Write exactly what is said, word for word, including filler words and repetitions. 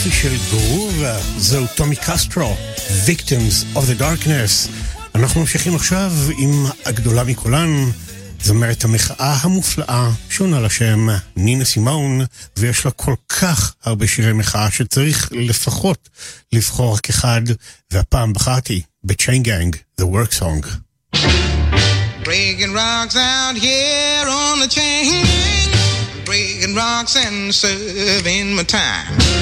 יופי של גרוב, זהו טומי קסטרו, Victims of the Darkness. אנחנו ממשיכים עכשיו עם הגדולה מכולן, זמרת המחאה המופלאה, שונה לשם נינה סימון, ויש לה כל כך הרבה שירי מחאה שצריך לפחות לבחור רק אחד, והפעם בחרתי ב-Chain Gang, The Work Song. Breaking rocks out here on the chain gang, breaking rocks and serving my time.